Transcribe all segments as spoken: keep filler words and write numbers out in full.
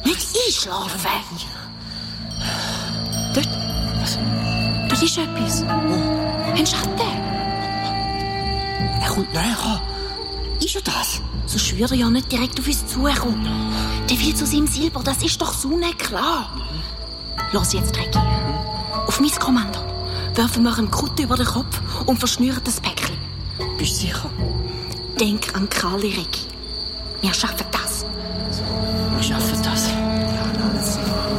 Nicht einschlafen. Dort. Was? Dort ist etwas. Oh. Ein Schatten. Er kommt näher. Ist er das? So schwört er ja nicht direkt auf uns zukommen. Der will zu seinem Silber, das ist doch sonnenklar. Los jetzt, Reggie. Auf mein Kommando werfen wir einen Kutte über den Kopf und verschnüren das Päckchen. Bist du sicher? Denk an Karli, Reggie. Wir schaffen das. Wir schaffen das. Ja, alles.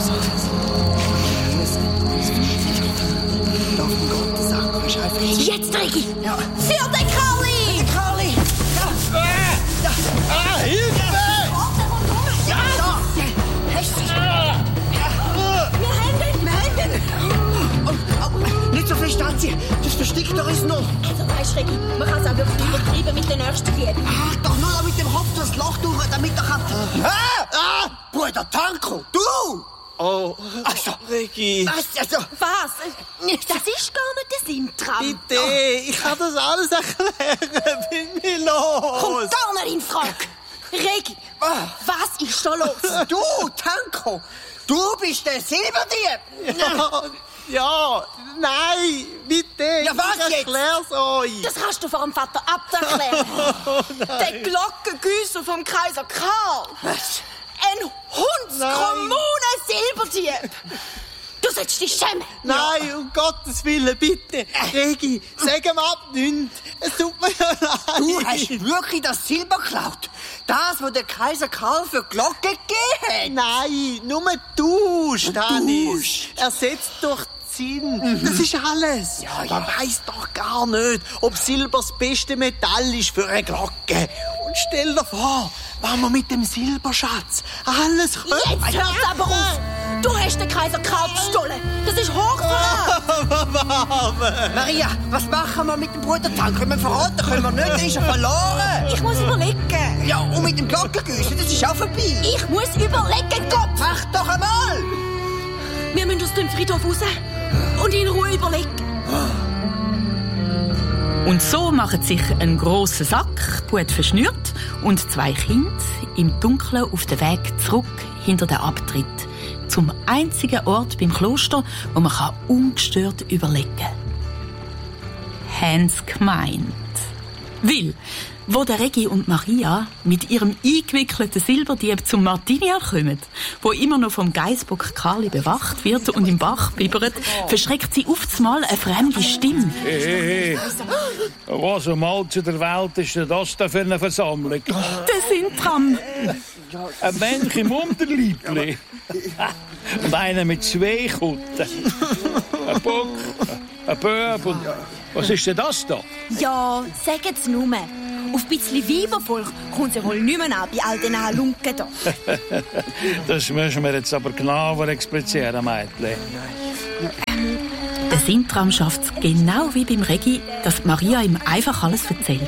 Laufen Gott, die Sachen verschreiben. Jetzt, Reggie! Ja. Für den Karli! Der Karli! Ja! Ja! Ah, Hilfe! Ja, da! Hast du dich? Wir haben ihn! Wir haben ihn! Oh, oh, nicht so viel Stanzi, das versteckt er uns noch. Also weißt, Reggie, man kann es auch wirklich übertreiben mit der nächsten Liebe. Ach, doch nur mit dem Kopf das Loch durch, damit er kann... Ah! Ah! Bruder Tanko, du! Oh, also, Reggie. Was? Also, Was? Das ist gar nicht der Sintram. Bitte, ich kann das alles erklären. Bin mir los. Kommt gar nicht in Frage. Reggie, was ist da los? Du, Tanko, du bist der Silberdieb. Ja, ja, nein, bitte. Ja, was ich erklär's euch. Das kannst du vor dem Vater Abt erklären. Oh, der Glockengüsser vom Kaiser Karl. Was? Ein Hundskommunen Silberdieb. Du sollst dich schämen. Nein, um Gottes Willen, bitte. Regi, sag ihm ab nichts. Es tut mir ja leid. Du hast wirklich das Silber geklaut? Das, was der Kaiser Karl für die Glocke gegeben hat? Nein, nur du, Stanis. Tausch. Ersetzt durch Zinn. Mhm. Das ist alles. Ja, ja. Man weiss doch gar nicht, ob Silber das beste Metall ist für eine Glocke. Und stell dir vor, wenn wir mit dem Silberschatz alles können. Jetzt hört's aber auf. Du hast den Kaiser Karl gestohlen. Das ist Hochverrat. Maria, was machen wir mit dem Bruder Tank? Können wir verraten? Können wir nicht? Der ist ja verloren. Ich muss überlegen. Ja, und mit dem Glockengüssen, das ist auch vorbei. Ich muss überlegen, Gott. Mach doch einmal. Wir müssen aus dem Friedhof raus und in Ruhe überlegen. Und so machen sich ein grosser Sack, gut verschnürt, und zwei Kinder im Dunkeln auf den Weg zurück hinter den Abtritt. Zum einzigen Ort beim Kloster, wo man kann ungestört überlegen kann. Haben's gemeint. Weil, wo der Regi und Maria mit ihrem eingewickelten Silberdieb zum Martinian kommen, wo immer noch vom Geissbock Karli bewacht wird und im Bach bibbert, verschreckt sie auf einmal eine fremde Stimme. Hey, hey, hey. Was um all zu der Welt ist denn das da für eine Versammlung? Der Sintram. Ein Mensch im Unterleibli. Und einer mit zwei Kutten. Ein Bock, ein Böb und... Was ist denn das da? Ja, sagen's nur. Auf ein bisschen Weibervolk kommt sie wohl nicht mehr an bei all diesen Halunken da. Das müssen wir jetzt aber genauer explizieren, Mädchen. Der Sintram schafft es genau wie beim Regi, dass Maria ihm einfach alles erzählt.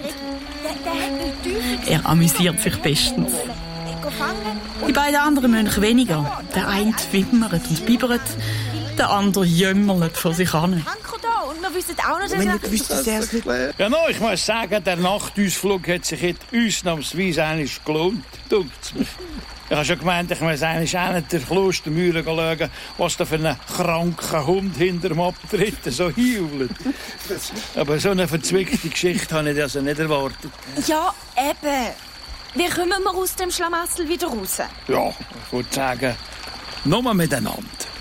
Er amüsiert sich bestens. Die beiden anderen Mönche weniger. Der eine wimmert und bibbert, der andere jämmert vor sich hin. Und wir wissen auch nicht, Wenn ich wüsste, dass er es nicht... Ja, no, ich muss sagen, der Nachtausflug hat sich jetzt ausnahmsweise eigentlich gelohnt. Dunkt's mir. Ich habe schon gemeint, ich muss eigentlich auch nicht der Klostermühle schauen, was da für ein kranker Hund hinter dem Abtritt so heult. Aber so eine verzwickte Geschichte habe ich also nicht erwartet. Ja, eben. Wie kommen wir aus dem Schlamassel wieder raus? Ja, ich würde sagen, nur miteinander.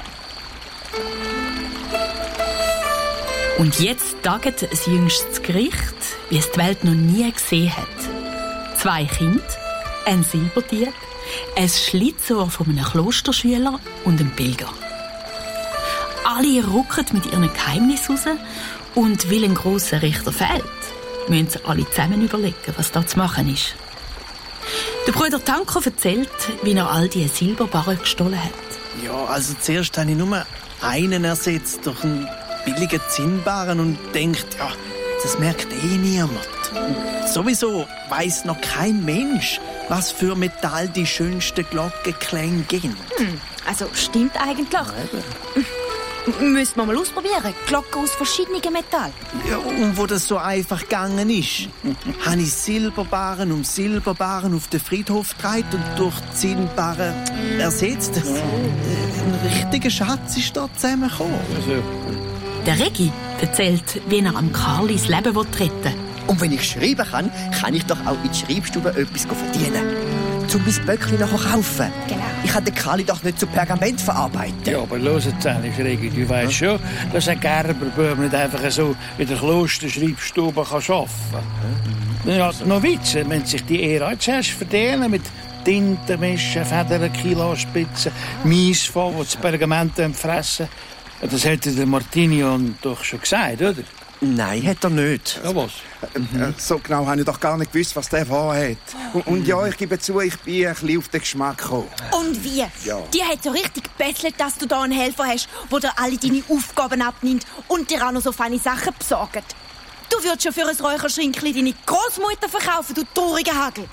Und jetzt taget ein jüngstes Gericht, wie es die Welt noch nie gesehen hat. Zwei Kinder, ein Silberdieb, ein Schlitzohr von einem Klosterschüler und ein Pilger. Alle rucken mit ihren Geheimnissen raus und weil ein grosser Richter fehlt, müssen sie alle zusammen überlegen, was da zu machen ist. Der Bruder Tanko erzählt, wie er all diese Silberbarren gestohlen hat. Ja, also zuerst habe ich nur einen ersetzt durch einen billigen Zinnbarren und denkt, ja, das merkt eh niemand. Und sowieso weiss noch kein Mensch, was für Metall die schönsten Glockenklänge geben. Hm, also stimmt eigentlich. Müssen wir mal ausprobieren. Glocken aus verschiedenen Metallen. Ja, und wo das so einfach gegangen ist, habe ich Silberbarren um Silberbarren auf den Friedhof getragen und durch die Zinnbarren ersetzt. Ein richtiger Schatz ist da zusammengekommen. Also, Der Regi erzählt, wie er am Karlis Leben retten will. Und wenn ich schreiben kann, kann ich doch auch in der Schreibstube etwas verdienen. Zum mein Böckchen nachher kaufen. Genau. Ich kann den Kali doch nicht zu Pergament verarbeiten. ja, aber los jetzt ehrlich, Regi, du weißt schon, dass ein Gerberbub nicht einfach so in der Klosterschreibstube arbeiten kann. Ja, noch Witze, wenn sich die Ehre jetzt erst verdienen mit Tinten mischen, Federn, Kilospitzen, Maisfall, die das Pergament fressen. Das hätte der Martinian doch schon gesagt, oder? Nein, hat er nicht. Ja, was? Äh, So genau habe ich doch gar nicht gewusst, was der vorhat. Und, und ja, ich gebe zu, ich bin ein bisschen auf den Geschmack gekommen. Und wie? Ja. Die hat so richtig gebesselt, dass du da einen Helfer hast, der dir alle deine Aufgaben abnimmt und dir auch noch so feine Sachen besorgt. Du würdest schon für ein Räucherschrinkli deine Großmutter verkaufen, du trauriger Hagel.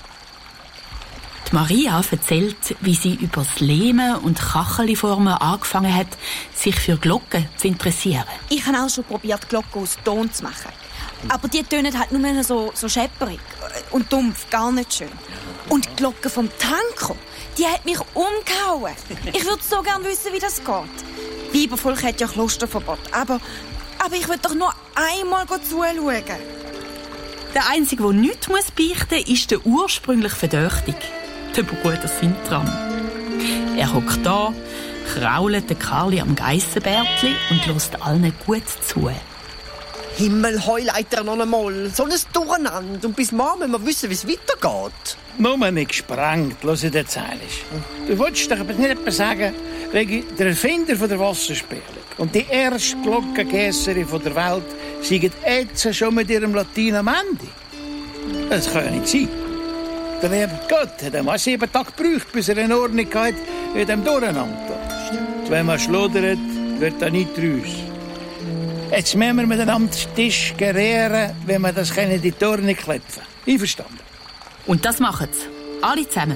Die Maria erzählt, wie sie über das Lehmen und Kacheliformen angefangen hat, sich für Glocken zu interessieren. Ich habe auch schon probiert, Glocken aus Ton zu machen. Aber die tönen halt nur so, so schepperig und dumpf, gar nicht schön. Und die Glocke vom Tanko, die hat mich umgehauen. Ich würde so gerne wissen, wie das geht. Weibervolk hat ja Klosterverbot, aber, aber ich will doch nur einmal zuschauen. Der Einzige, der nichts beichten muss, ist der ursprünglich Verdächtige, der Bruder Sintram. Er hockt da, krault den Karli am Geissenbärtli und lässt allen gut zu. Himmel, Heuleiter noch einmal. So ein Durcheinander. Und bis morgen müssen wir wissen, wie es weitergeht. Nur nicht gesprengt, los ich jetzt ehrlich. Du wolltest doch aber nicht etwas sagen, Regi, der Erfinder von der Wasserspielung und die erste Glockengässerin der Welt seien jetzt schon mit ihrem Latin am Ende. Das kann ja nicht sein. Der liebe Gott hat einmal sieben Tage gebraucht, bis er eine Ordnung hat in dem Durcheinander. Wenn man schludert, wird da nicht raus. Jetzt müssen wir miteinander den Tisch gerieren, wenn wir das in die Turne klepfen. Einverstanden? Und das machen sie. Alle zusammen.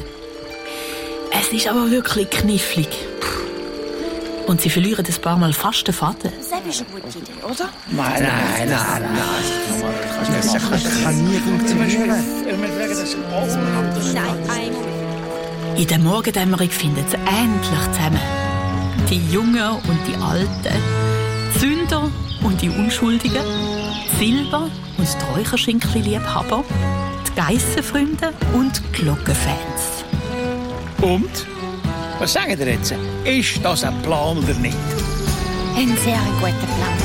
Es ist aber wirklich knifflig. Und sie verlieren ein paar Mal fast den Faden. Das ist eine gute Idee, oder? Nein, nein, nein, nein. Das kann nie funktionieren. Wir sagen das auch. Nein, einmal. In der Morgendämmerung finden sie endlich zusammen. Die Jungen und die Alten, die Sünder und die Unschuldigen, die Silber- und die Räucherschinken-Liebhaber, die Geissenfreunde und die Glockenfans. Und? Was sagen ihr jetzt? Ist das ein Plan oder nicht? Ein sehr guter Plan.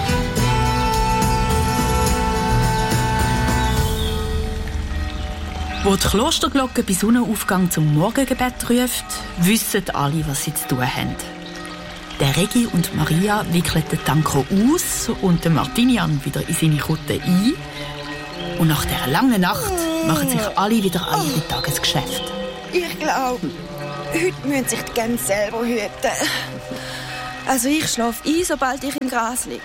Wo die Klosterglocke bei Sonnenaufgang zum Morgengebet ruft, wissen alle, was sie zu tun haben. Der Regi und Maria wickeln den Tanko aus und den Martinian wieder in seine Kutte ein. Und nach dieser langen Nacht machen sich alle wieder an ihre Tagesgeschäfte. Ich glaube, heute müssen sich die Gänse selber hüten. Also ich schlafe ein, sobald ich im Gras liege.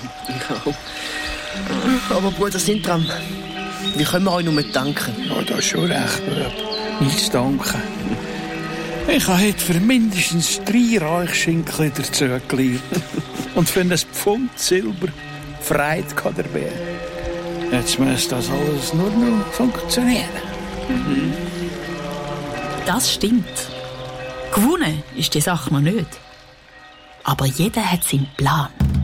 Aber Bruder Sintram, wie können wir euch nur danken? Ja, da ist schon recht, Bub. Nichts danken. Ich habe heute für mindestens drei Räuchschinken dazu gelernt. Und für ein Pfund Silber Freude dabei. Jetzt muss das alles nur noch funktionieren. Mhm. Das stimmt. Gewonnen ist die Sache noch nicht. Aber jeder hat seinen Plan.